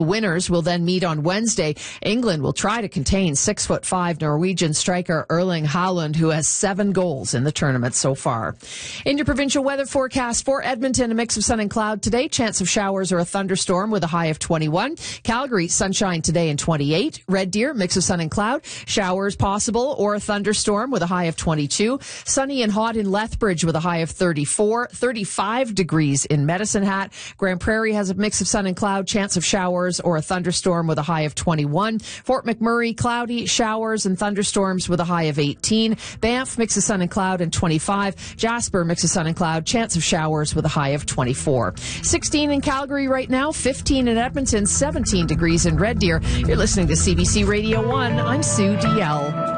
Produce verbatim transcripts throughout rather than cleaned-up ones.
Winners will then meet on Wednesday. England will try to contain six foot five Norwegian striker Erling Haaland, who has seven goals in the tournament so far. In your provincial weather forecast for Edmonton, a mix of sun and cloud today. Chance of showers or a thunderstorm with a high of twenty-one. Calgary, sunshine today and twenty-eight. Red Deer, mix of sun and cloud. Showers possible or a thunderstorm with a high of twenty-two. Sunny and hot in Lethbridge with a high of thirty-four. thirty-five degrees in Medicine Hat. Grand Prairie has a mix of sun and cloud. Chance of showers or a thunderstorm with a high of twenty-one. Fort McMurray, cloudy, showers and thunderstorms with a high of eighteen. Banff, mix of sun and cloud and twenty-five. Jasper, mix of sun and cloud, chance of showers with a high of twenty-four. sixteen in Calgary right now, fifteen in Edmonton, seventeen degrees in Red Deer. You're listening to C B C Radio one. I'm Sue D L.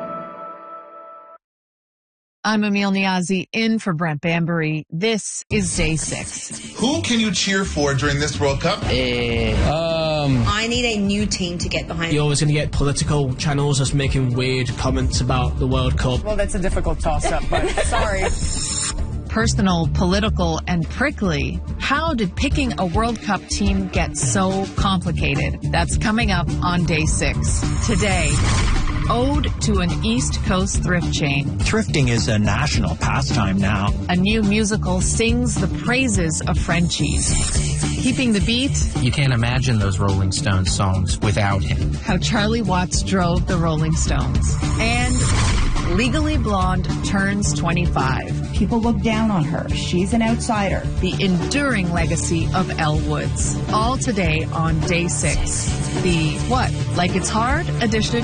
I'm Emil Niazi in for Brent Bambury. This is day six. Who can you cheer for during this World Cup? Uh, um, I need a new team to get behind. You're always going to get political channels just making weird comments about the World Cup. Well, that's a difficult toss-up, but sorry. Personal, political, and prickly. How did picking a World Cup team get so complicated? That's coming up on day six. Today, ode to an East Coast thrift chain. Thrifting is a national pastime now. A new musical sings the praises of Frenchies. Keeping the beat. You can't imagine those Rolling Stones songs without him. How Charlie Watts drove the Rolling Stones. And Legally Blonde turns twenty-five. People look down on her. She's an outsider. The enduring legacy of Elle Woods. All today on day six. The What? Like It's Hard edition.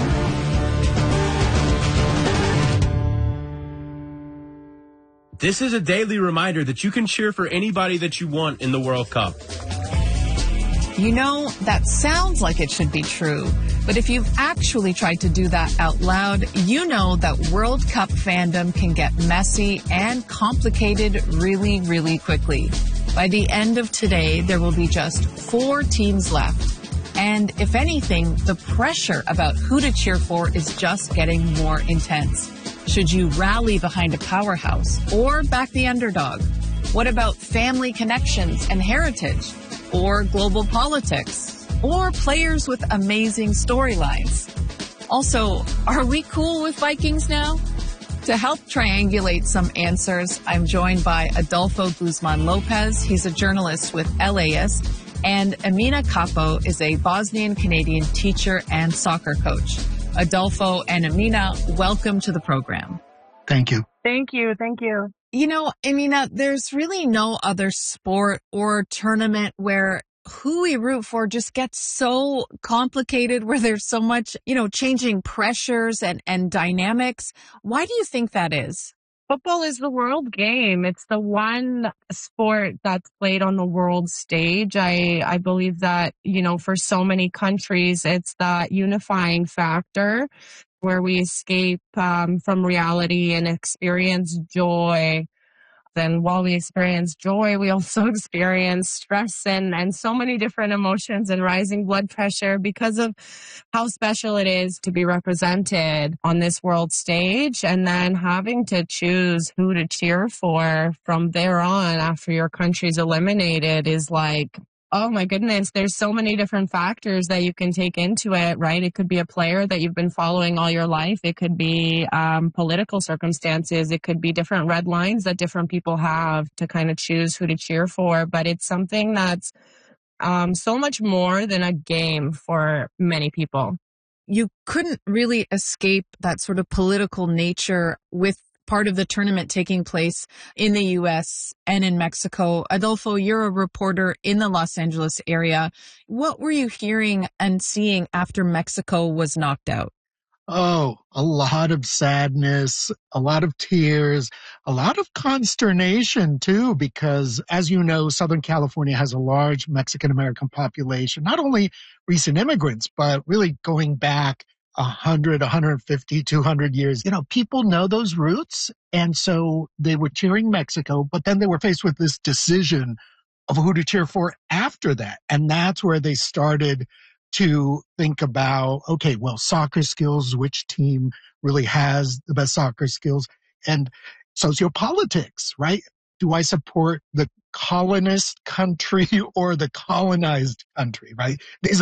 This is a daily reminder that you can cheer for anybody that you want in the World Cup. You know, that sounds like it should be true, but if you've actually tried to do that out loud, you know that World Cup fandom can get messy and complicated really, really quickly. By the end of today, there will be just four teams left. And if anything, the pressure about who to cheer for is just getting more intense. Should you rally behind a powerhouse or back the underdog? What about family connections and heritage? Or global politics? Or players with amazing storylines? Also, are we cool with Vikings now? To help triangulate some answers, I'm joined by Adolfo Guzman Lopez. He's a journalist with L A S. And Amina Capo is a Bosnian-Canadian teacher and soccer coach. Adolfo and Amina, welcome to the program. Thank you. Thank you. Thank you. You know, Amina, there's really no other sport or tournament where who we root for just gets so complicated, where there's so much, you know, changing pressures and, and dynamics. Why do you think that is? Football is the world game. It's the one sport that's played on the world stage. I, I believe that, you know, for so many countries, it's that unifying factor where we escape um, from reality and experience joy. And while we experience joy, we also experience stress and, and so many different emotions and rising blood pressure because of how special it is to be represented on this world stage, and then having to choose who to cheer for from there on after your country's eliminated is like, oh my goodness, there's so many different factors that you can take into it, right? It could be a player that you've been following all your life. It could be um, political circumstances. It could be different red lines that different people have to kind of choose who to cheer for. But it's something that's um, so much more than a game for many people. You couldn't really escape that sort of political nature with part of the tournament taking place in the U S and in Mexico. Adolfo, you're a reporter in the Los Angeles area. What were you hearing and seeing after Mexico was knocked out? Oh, a lot of sadness, a lot of tears, a lot of consternation too, because as you know, Southern California has a large Mexican-American population, not only recent immigrants, but really going back one hundred, one hundred fifty, two hundred years. You know, people know those roots. And so they were cheering Mexico, but then they were faced with this decision of who to cheer for after that. And that's where they started to think about, okay, well, soccer skills, which team really has the best soccer skills, and sociopolitics, right? Do I support the colonist country or the colonized country, right? These